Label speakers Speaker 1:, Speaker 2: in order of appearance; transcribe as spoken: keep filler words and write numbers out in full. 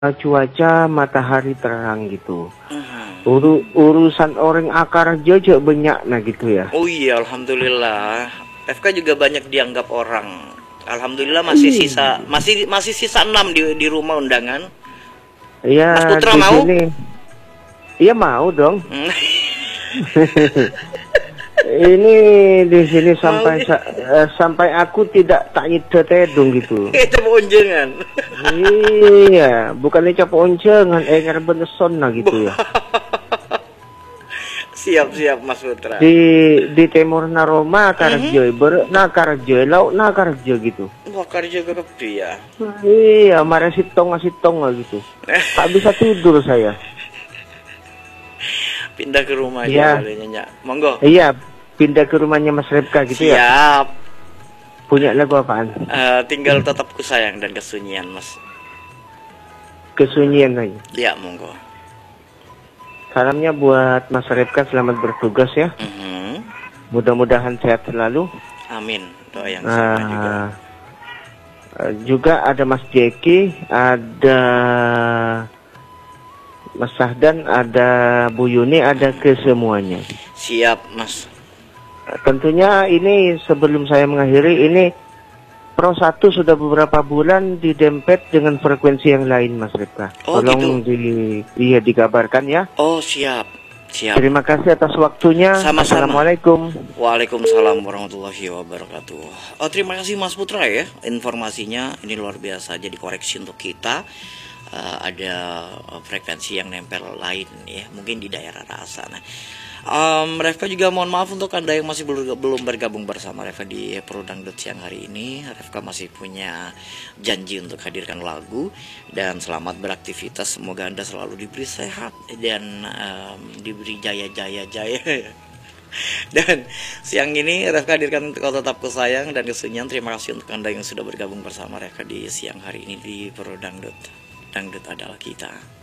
Speaker 1: cuaca matahari terang gitu.
Speaker 2: Mhm.
Speaker 1: Uru urusan orang akar jejak banyak nah gitu ya.
Speaker 2: Oh iya, alhamdulillah. F K juga banyak dianggap orang. Alhamdulillah masih sisa
Speaker 1: Ih.
Speaker 2: masih masih sisa enam di di rumah undangan. Mas
Speaker 1: Iya
Speaker 2: Putra
Speaker 1: di
Speaker 2: mau?
Speaker 1: sini. Iya mau dong.
Speaker 2: Hmm.
Speaker 1: Ini di sini
Speaker 2: Mau
Speaker 1: sampai
Speaker 2: nih.
Speaker 1: sa eh, sampai aku tidak tak nyedot tedung gitu.
Speaker 2: Itu bonjengan.
Speaker 1: Iya, bukannya cap oncengan, eh beneson nah gitu ya.
Speaker 2: Siap siap Mas Putra.
Speaker 1: Di di timur Naroma karjo,
Speaker 2: Mhm.
Speaker 1: ber na karjo, laut na karjo gitu.
Speaker 2: Wah kerja gede ya.
Speaker 1: Iya, marah sitong sitong lah gitu. Tak bisa tidur saya.
Speaker 2: Pindah ke rumah
Speaker 1: Iya.
Speaker 2: aja kalinya, Nyak. Monggo.
Speaker 1: Iya, pindah ke rumahnya Mas Repka gitu ya.
Speaker 2: Siap.
Speaker 1: Punya lagu apaan?
Speaker 2: Eh, tinggal tetap ku sayang dan kesunyian, Mas.
Speaker 1: Kesunyian aja.
Speaker 2: Ya, monggo.
Speaker 1: Salamnya buat Mas Repka, selamat bertugas ya.
Speaker 2: Mhm.
Speaker 1: Mudah-mudahan sehat selalu.
Speaker 2: Amin. Doa yang sama juga.
Speaker 1: Uh, uh, juga ada Mas Jeki, ada Mas Sahdan, ada Bu Yuni, ada kesemuanya.
Speaker 2: Siap, Mas.
Speaker 1: Tentunya ini sebelum saya mengakhiri ini Pro satu sudah beberapa bulan didempet dengan frekuensi yang lain, Mas Ripka.
Speaker 2: Oh,
Speaker 1: Tolong
Speaker 2: gitu.
Speaker 1: di iya dikabarkan ya.
Speaker 2: Oh, siap. Siap.
Speaker 1: Terima kasih atas waktunya.
Speaker 2: Sama-sama.
Speaker 1: Assalamualaikum.
Speaker 2: Waalaikumsalam warahmatullahi wabarakatuh. Oh, terima kasih Mas Putra ya. Informasinya ini luar biasa. Jadi koreksi untuk kita. Uh, ada frekuensi yang nempel lain ya, mungkin di daerah rasa. Nah, um, Revka juga mohon maaf untuk Anda yang masih belum belum bergabung bersama Revka di Pro Dangdut siang hari ini. Revka masih punya janji untuk hadirkan lagu dan selamat beraktivitas. Semoga Anda selalu diberi sehat dan um, diberi jaya-jaya-jaya. Dan siang ini Revka hadirkan Kau Tetap Ku Sayang dan Kesunyian. Terima kasih untuk Anda yang sudah bergabung bersama Revka di siang hari ini di Pro Dangdut. Dangdut adalah kita.